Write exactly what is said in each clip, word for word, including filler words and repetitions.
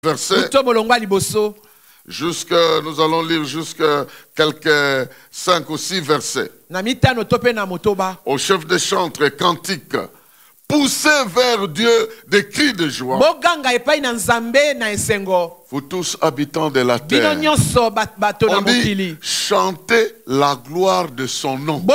verset. Jusque, nous allons lire jusqu'à quelques cinq ou six versets. Au chef des chantres et cantiques, poussez vers Dieu des cris de joie. Vous tous habitants de la terre, on dit chantez la gloire de son nom. Donc,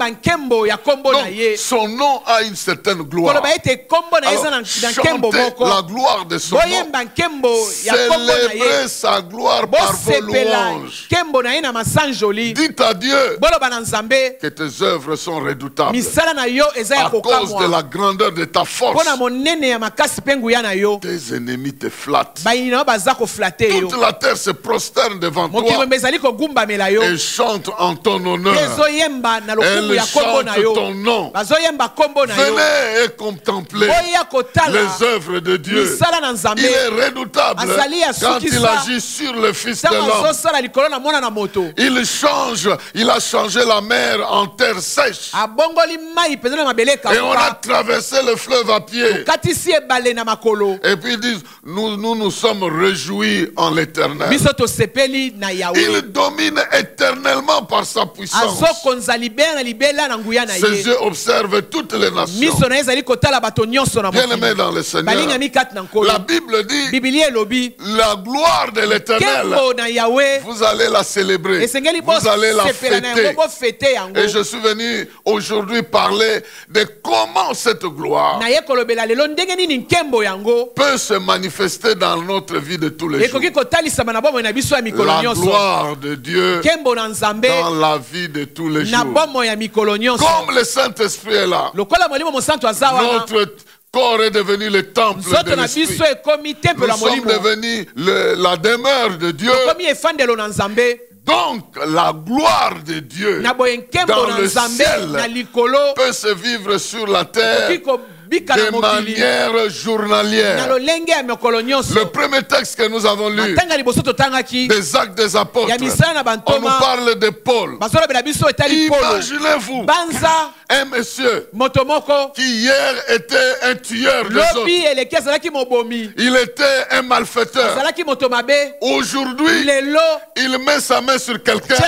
son nom a une certaine gloire. Alors, chantez la gloire de son nom. Célébrez sa gloire par vos louanges. Dites à Dieu que tes œuvres sont redoutables à cause de la grandeur de ta force. Tes ennemis te flattent. Toute la terre se prosterne devant toi et chante en ton honneur. Elle chante ton nom. Venez et contemplez les œuvres de Dieu. Il est redoutable quand il agit sur le Fils de l'homme. Il change, il a changé la mer en terre sèche. Et on a traversé le fleuve à pied. Et puis ils disent, nous nous, nous sommes réjouis en l'éternel. Il domine éternellement par sa puissance. Ses yeux observent toutes les nations. Bien-aimés dans le Seigneur, la Bible dit la gloire de l'éternel, vous allez la célébrer, vous allez la fêter. Et je suis venu aujourd'hui parler de comment cette gloire peut se manifester dans notre vie de tous les jours. La gloire de Dieu dans la vie de tous les jours. Comme le Saint-Esprit est là, notre corps est devenu le temple de l'Esprit. Nous sommes devenus le, la demeure de Dieu. Donc, la gloire de Dieu dans le ciel peut se vivre sur la terre de manière journalière. Le premier texte que nous avons lu, des Actes des Apôtres, on nous parle de Paul. Imaginez-vous un monsieur qui hier était un tueur des autres. Il était un malfaiteur. Aujourd'hui, il met sa main sur quelqu'un.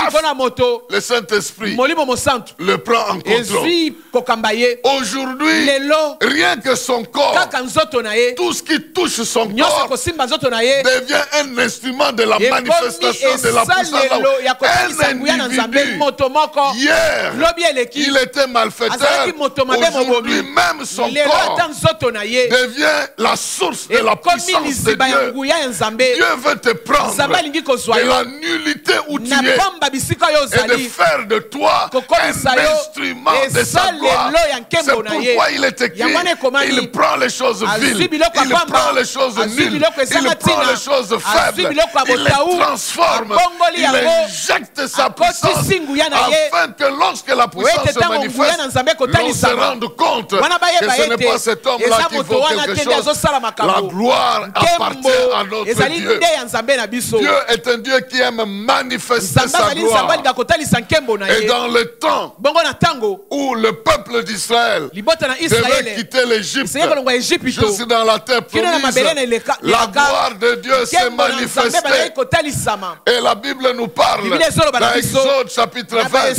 Le Saint-Esprit le prend en contrôle. Aujourd'hui, rien que son corps, tout ce qui touche son corps devient un instrument de la manifestation de la puissance. Un individu, hier, il était malfaiteur. Aujourd'hui, même son corps devient la source de la puissance de Dieu. Dieu veut te prendre de la nullité où tu es et de faire de toi un instrument de sa gloire. C'est pourquoi il est écrit, il prend les choses viles, il prend les choses nulles, il prend les choses faibles, il les transforme, il injecte sa puissance afin que lorsque la puissance se manifeste, l'on se rende compte que ce n'est pas cet homme-là qui vaut quelque chose. La gloire appartient à notre Dieu. Dieu est un Dieu qui aime manifester sa gloire. Et dans le temps où le peuple d'Israël devait quitter l'Égypte jusque dans la terre promise, la gloire de Dieu s'est manifestée. Et la Bible nous parle dans Exode chapitre vingt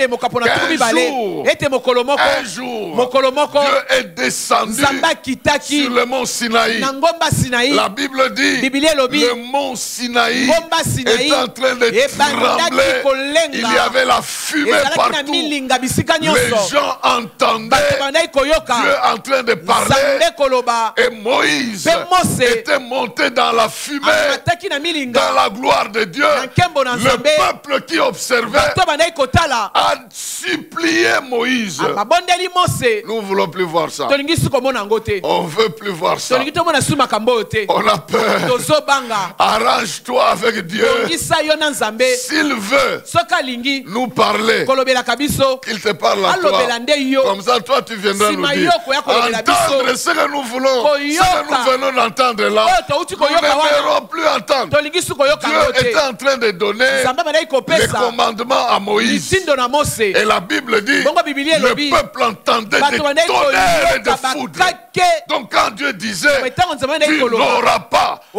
qu'un jour, un jour, Dieu est descendu sur le mont Sinaï. La Bible dit le mont Sinaï est en train de trembler. Il y avait la fumée partout. Les gens entendaient Dieu en train de parler. Et Moïse était monté dans la fumée, dans la gloire de Dieu. Le peuple qui observait a supplié Moïse. Nous ne voulons plus voir ça. On ne veut plus voir ça. On a peur. Arrange-toi avec Dieu. S'il veut nous parler, qu'il te parle à toi. Comme ça, toi, tu viendras nous dire. Entendre ce que nous voulons, ce que nous venons d'entendre là, nous n'aimerons plus entendre. Dieu était en train de donner les commandements à Moïse. Et la Bible dit, le peuple entendait des tonnerres et des foudres. Donc quand Dieu disait, tu n'auras pas